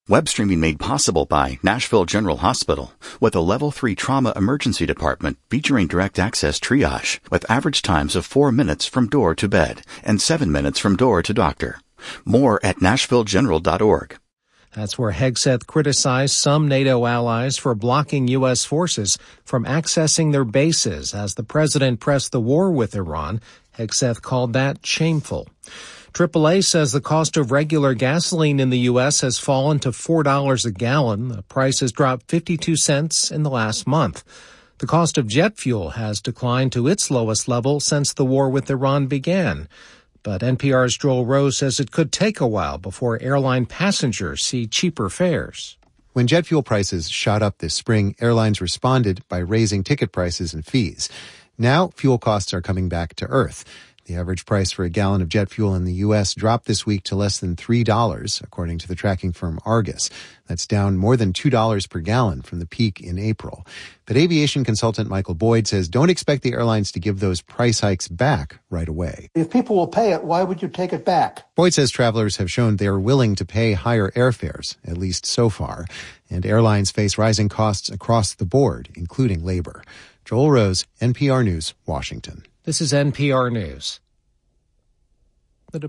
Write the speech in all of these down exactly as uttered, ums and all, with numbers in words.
Web streaming made possible by Nashville General Hospital, with a level three trauma emergency department featuring direct access triage, with average times of four minutes from door to bed and seven minutes from door to doctor. More at nashville general dot org. That's where Hegseth criticized some NATO allies for blocking U S forces from accessing their bases as the president pressed the war with Iran. Hegseth called that shameful. triple A says the cost of regular gasoline in the U S has fallen to four dollars a gallon. The price has dropped fifty-two cents in the last month. The cost of jet fuel has declined to its lowest level since the war with Iran began. But N P R's Joel Rose says it could take a while before airline passengers see cheaper fares. When jet fuel prices shot up this spring, airlines responded by raising ticket prices and fees. Now, fuel costs are coming back to earth. The average price for a gallon of jet fuel in the U S dropped this week to less than three dollars, according to the tracking firm Argus. That's down more than two dollars per gallon from the peak in April. But aviation consultant Michael Boyd says don't expect the airlines to give those price hikes back right away. If people will pay it, why would you take it back? Boyd says travelers have shown they are willing to pay higher airfares, at least so far. And airlines face rising costs across the board, including labor. Joel Rose, N P R News, Washington. This is N P R News. The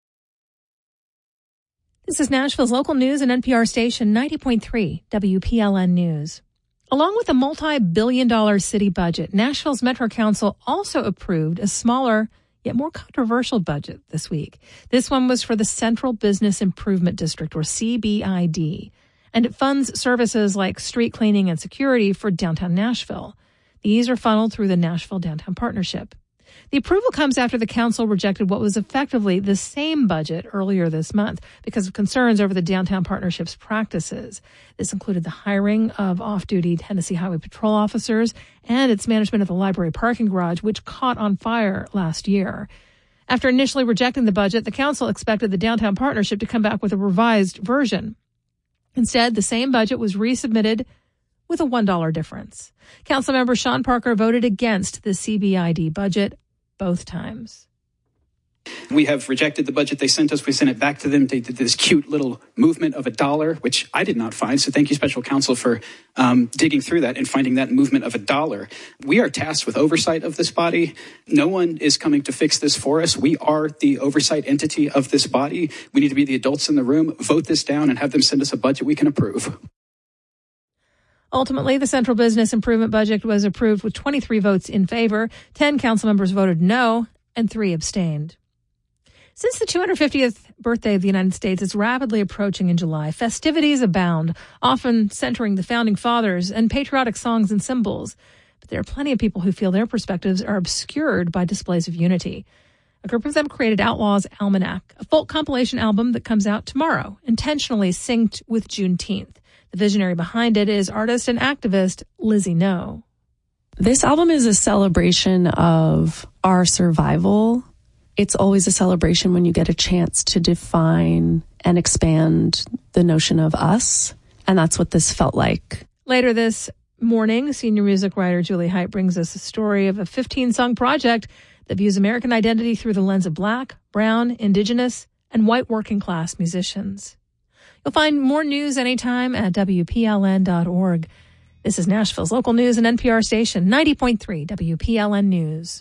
This is Nashville's local news and N P R station ninety point three W P L N News. Along with a multi-billion dollar city budget, Nashville's Metro Council also approved a smaller yet more controversial budget this week. This one was for the Central Business Improvement District, or C B I D, and it funds services like street cleaning and security for downtown Nashville. These are funneled through the Nashville Downtown Partnership. The approval comes after the council rejected what was effectively the same budget earlier this month because of concerns over the Downtown Partnership's practices. This included the hiring of off-duty Tennessee Highway Patrol officers and its management of the library parking garage, which caught on fire last year. After initially rejecting the budget, the council expected the Downtown Partnership to come back with a revised version. Instead, the same budget was resubmitted with a one dollar difference. Councilmember Sean Parker voted against the C B I D budget both times. We have rejected the budget they sent us. We sent it back to them. They did this cute little movement of a dollar, which I did not find. So thank you, Special Counsel, for um, digging through that and finding that movement of a dollar. We are tasked with oversight of this body. No one is coming to fix this for us. We are the oversight entity of this body. We need to be the adults in the room, vote this down, and have them send us a budget we can approve. Ultimately, the Central Business Improvement Budget was approved with twenty-three votes in favor, ten council members voted no, and three abstained. Since the two hundred fiftieth birthday of the United States is rapidly approaching in July, festivities abound, often centering the Founding Fathers and patriotic songs and symbols. But there are plenty of people who feel their perspectives are obscured by displays of unity. A group of them created Outlaws Almanac, a folk compilation album that comes out tomorrow, intentionally synced with Juneteenth. The visionary behind it is artist and activist Lizzie No. This album is a celebration of our survival. It's always a celebration when you get a chance to define and expand the notion of us. And that's what this felt like. Later this morning, senior music writer Julie Height brings us a story of a fifteen-song project that views American identity through the lens of Black, brown, Indigenous, and white working-class musicians. You'll find more news anytime at W P L N dot org. This is Nashville's local news and N P R station, ninety point three W P L N News.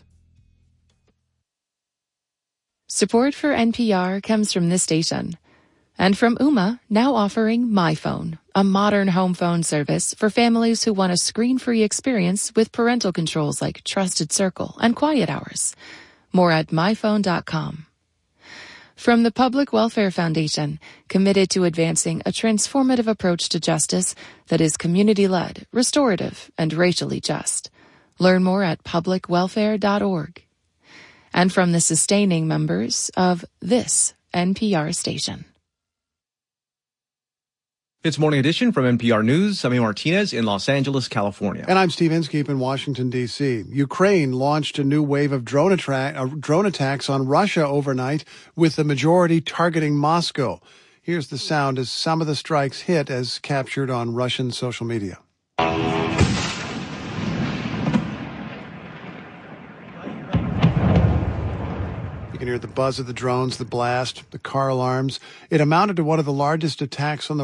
Support for N P R comes from this station. And from Ooma, now offering MyPhone, a modern home phone service for families who want a screen-free experience with parental controls like Trusted Circle and Quiet Hours. More at my phone dot com. From the Public Welfare Foundation, committed to advancing a transformative approach to justice that is community-led, restorative, and racially just. Learn more at public welfare dot org. And from the sustaining members of this N P R station. It's Morning Edition from N P R News. I'm Martinez in Los Angeles, California. And I'm Steve Inskeep in Washington, D C Ukraine launched a new wave of drone, attra- uh, drone attacks on Russia overnight, with the majority targeting Moscow. Here's the sound as some of the strikes hit, as captured on Russian social media. You can hear the buzz of the drones, the blast, the car alarms. It amounted to one of the largest attacks on the